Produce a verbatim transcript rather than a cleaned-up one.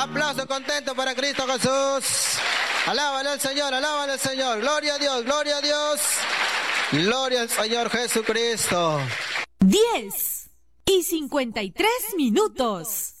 Aplauso contento para Cristo Jesús. Alábale al Señor, alábale al Señor. Gloria a Dios, gloria a Dios. Gloria al Señor Jesucristo. diez y cincuenta y tres minutos.